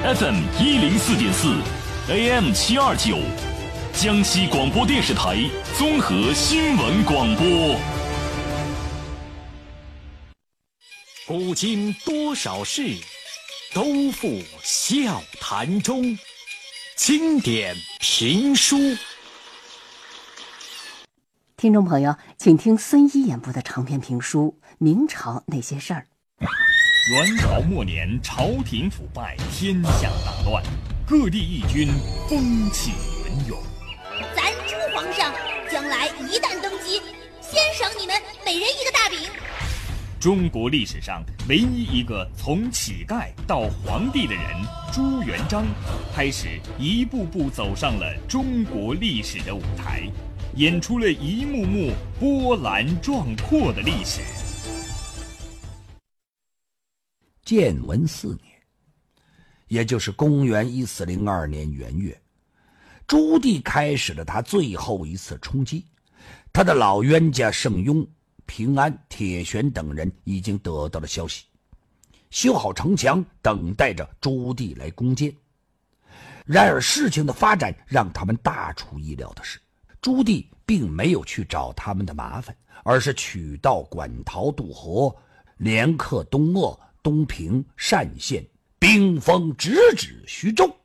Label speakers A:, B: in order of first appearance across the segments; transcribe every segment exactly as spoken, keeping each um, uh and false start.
A: F M 一零四点四 A M 七二九，江西广播电视台综合新闻广播。
B: 古今多少事，都付笑谈中。经典评书。
C: 听众朋友，请听孙一演播的长篇评书《明朝那些事儿》。
A: 元朝末年，朝廷腐败，天下大乱，各地义军风起云涌。
D: 咱朱皇上将来一旦登基，先赏你们每人一个大饼。
A: 中国历史上唯一一个从乞丐到皇帝的人朱元璋，开始一步步走上了中国历史的舞台，演出了一幕幕波澜壮阔的历史。
E: 建文四年，也就是公元一四零二年元月，朱棣开始了他最后一次冲击。他的老冤家盛庸、平安、铁旋等人已经得到了消息，修好城墙，等待着朱棣来攻坚。然而事情的发展让他们大出意料的是，朱棣并没有去找他们的麻烦，而是取道馆陶渡河，连克东鄂、东平、单县，兵锋直指徐州。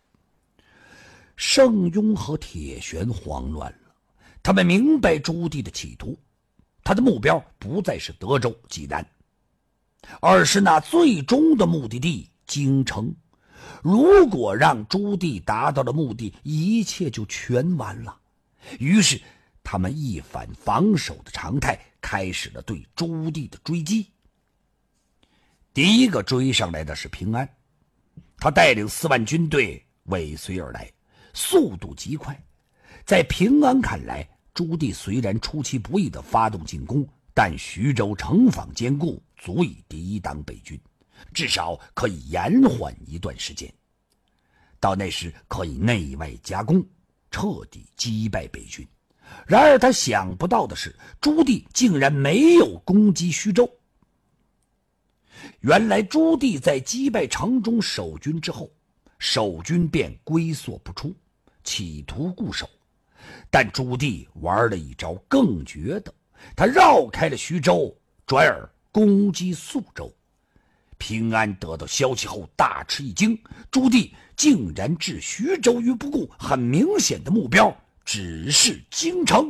E: 盛庸和铁旋慌乱了，他们明白朱棣的企图，他的目标不再是德州、济南，而是那最终的目的地京城。如果让朱棣达到了目的，一切就全完了。于是他们一反防守的常态，开始了对朱棣的追击。第一个追上来的是平安，他带领四万军队尾随而来，速度极快。在平安看来，朱棣虽然出其不意地发动进攻，但徐州城防坚固，足以抵挡北军，至少可以延缓一段时间。到那时可以内外夹攻，彻底击败北军。然而他想不到的是，朱棣竟然没有攻击徐州。原来朱棣在击败城中守军之后，守军便龟缩不出，企图固守。但朱棣玩了一招更绝的，他绕开了徐州，转而攻击宿州。平安得到消息后大吃一惊，朱棣竟然置徐州于不顾，很明显的目标只是京城。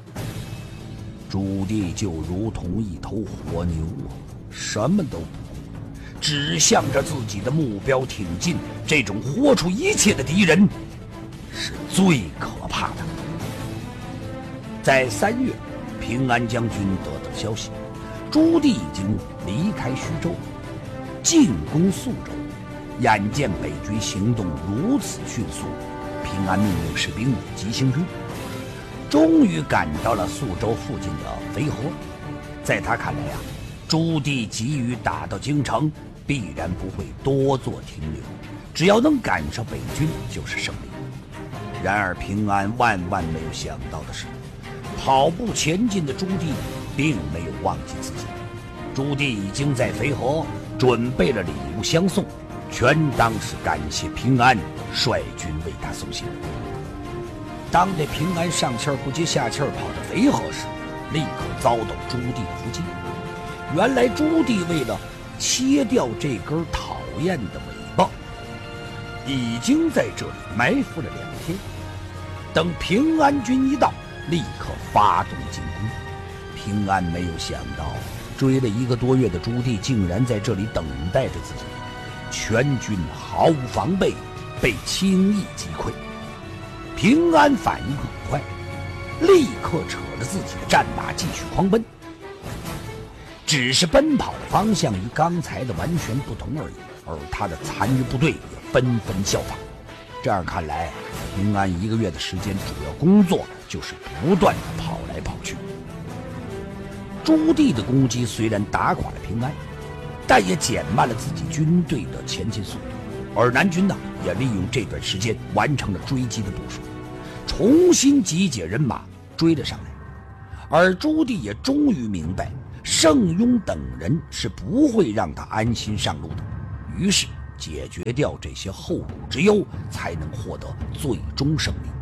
E: 朱棣就如同一头活牛啊，什么都不顾，只向着自己的目标挺进。这种豁出一切的敌人是最可怕的。在三月，平安将军得到消息，朱棣已经离开徐州，进攻宿州。眼见北军行动如此迅速，平安命令士兵急行军，终于赶到了宿州附近的淝河。在他看来啊，朱棣急于打到京城，必然不会多做停留，只要能赶上北军就是胜利。然而平安万万没有想到的是，跑步前进的朱棣并没有忘记自己。朱棣已经在淝河准备了礼物相送，全当是感谢平安率军为他送行。当这平安上气儿不接下气儿跑到淝河时，立刻遭到朱棣的伏击。原来朱棣为了切掉这根讨厌的尾巴，已经在这里埋伏了两天。等平安军一到，立刻发动进攻。平安没有想到，追了一个多月的朱棣竟然在这里等待着自己，全军毫无防备，被轻易击溃。平安反应很快，立刻扯着自己的战马继续狂奔，只是奔跑的方向与刚才的完全不同而已，而他的残余部队也纷纷效仿。这样看来，平安一个月的时间主要工作就是不断地跑来跑去。朱棣的攻击虽然打垮了平安，但也减慢了自己军队的前进速度，而南军呢，也利用这段时间完成了追击的部署，重新集结人马追了上来。而朱棣也终于明白，盛庸等人是不会让他安心上路的，于是解决掉这些后顾之忧，才能获得最终胜利。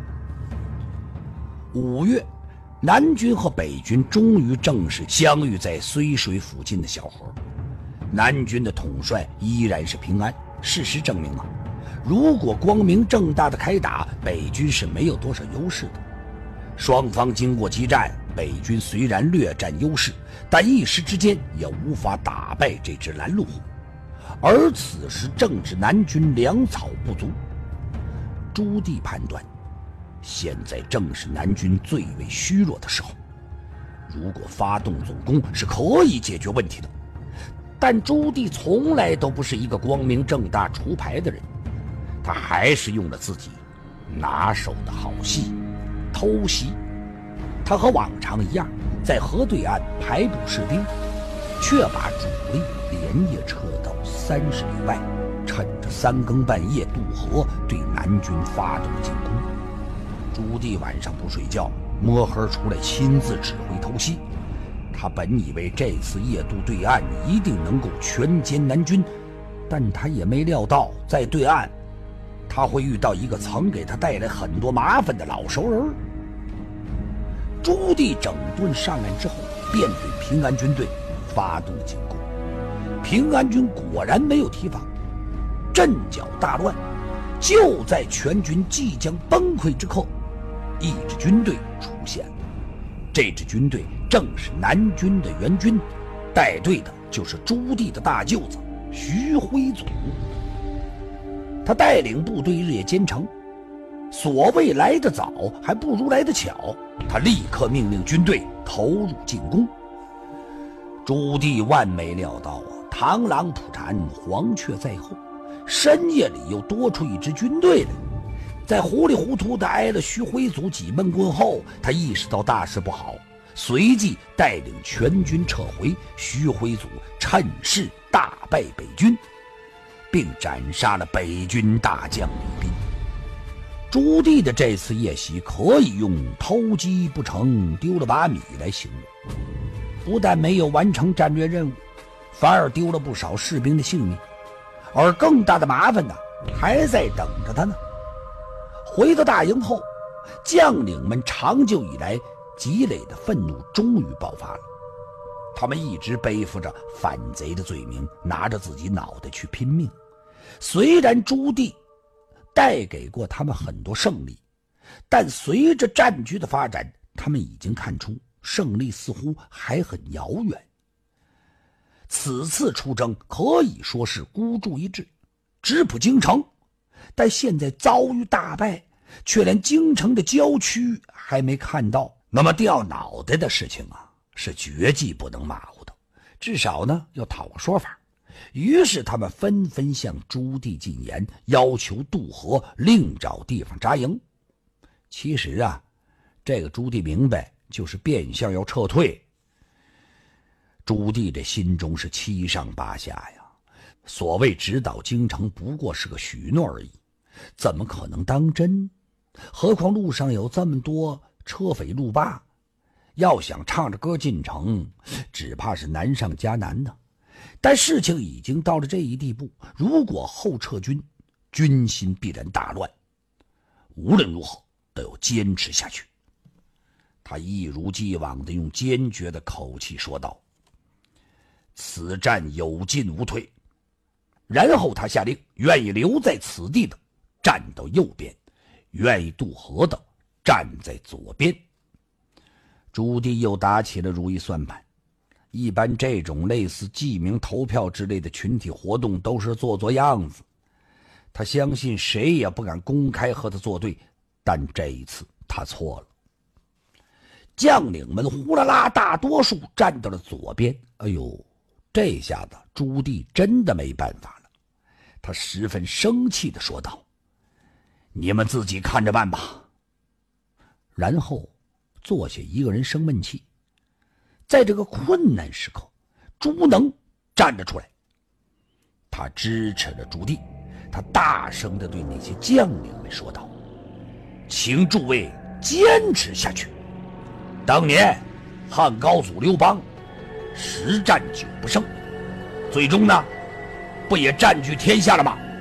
E: 五月，南军和北军终于正式相遇在睢水附近的小河。南军的统帅依然是平安。事实证明啊，如果光明正大的开打，北军是没有多少优势的。双方经过激战，北军虽然略占优势，但一时之间也无法打败这只拦路虎。而此时正值南军粮草不足，朱棣判断现在正是南军最为虚弱的时候，如果发动总攻是可以解决问题的。但朱棣从来都不是一个光明正大出牌的人，他还是用了自己拿手的好戏——偷袭。他和往常一样，在河对岸排布士兵，却把主力连夜撤到三十里外，趁着三更半夜渡河，对南军发动进攻。朱棣晚上不睡觉，摸黑出来亲自指挥偷袭。他本以为这次夜渡对岸一定能够全歼南军，但他也没料到在对岸他会遇到一个曾给他带来很多麻烦的老熟人。朱棣整顿上岸之后，便对平安军队发动了进攻。平安军果然没有提防，阵脚大乱。就在全军即将崩溃之刻，一支军队出现了。这支军队正是南军的援军，带队的就是朱棣的大舅子徐辉祖。他带领部队日夜兼程，所谓来得早，还不如来得巧。他立刻命令军队投入进攻。朱棣万没料到啊，螳螂捕蝉，黄雀在后，深夜里又多出一支军队来。在糊里糊涂地挨了徐辉祖几闷棍后，他意识到大事不好，随即带领全军撤回。徐辉祖趁势大败北军，并斩杀了北军大将李斌。朱棣的这次夜袭可以用偷鸡不成丢了把米来形容，不但没有完成战略任务，反而丢了不少士兵的性命，而更大的麻烦呢，还在等着他呢。回到大营后，将领们长久以来积累的愤怒终于爆发了。他们一直背负着反贼的罪名，拿着自己脑袋去拼命。虽然朱棣带给过他们很多胜利，但随着战局的发展，他们已经看出胜利似乎还很遥远。此次出征可以说是孤注一掷，直扑京城，但现在遭遇大败，却连京城的郊区还没看到，那么掉脑袋的事情啊，是绝技不能马虎的，至少呢要讨个说法。于是他们纷纷向朱棣进言，要求渡河，另找地方扎营。其实啊，这个朱棣明白，就是变相要撤退。朱棣这心中是七上八下呀，所谓直捣京城不过是个许诺而已，怎么可能当真？何况路上有这么多车匪路霸，要想唱着歌进城，只怕是难上加难呢。但事情已经到了这一地步，如果后撤军，军心必然大乱。无论如何都要坚持下去。他一如既往地用坚决的口气说道：此战有进无退。然后他下令，愿意留在此地的站到右边，愿意渡河的站在左边。朱棣又打起了如意算盘。一般这种类似记名投票之类的群体活动都是做做样子，他相信谁也不敢公开和他作对，但这一次他错了。将领们呼啦啦大多数站到了左边。哎呦，这下子朱棣真的没办法了，他十分生气地说道：你们自己看着办吧。然后坐下一个人生闷气。在这个困难时刻，朱能站了出来，他支持了朱棣，他大声地对那些将领们说道：请诸位坚持下去。当年汉高祖刘邦十战九不胜，最终呢不也占据天下了吗？